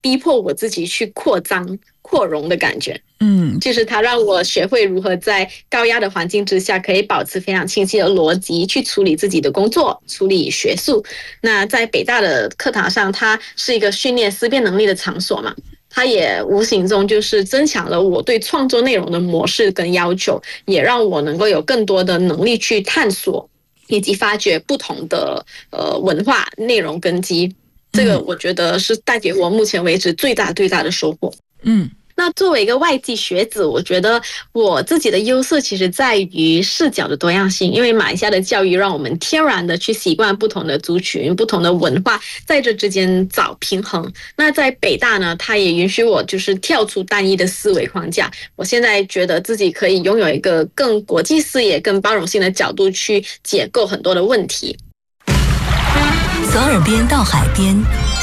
逼迫我自己去扩张、扩容的感觉。 就是它让我学会如何在高压的环境之下，可以保持非常清晰的逻辑，去处理自己的工作，处理学术。那在北大的课堂上，它是一个训练思辨能力的场所嘛，它也无形中就是增强了我对创作内容的模式跟要求，也让我能够有更多的能力去探索以及发掘不同的文化内容根基。这个我觉得是带给我目前为止最大的收获。那作为一个外籍学子，我觉得我自己的优势其实在于视角的多样性，因为马来西亚的教育让我们天然的去习惯不同的族群、不同的文化，在这之间找平衡。那在北大呢，它也允许我就是跳出单一的思维框架。我现在觉得自己可以拥有一个更国际视野、更包容性的角度去解构很多的问题。 从耳边到海边，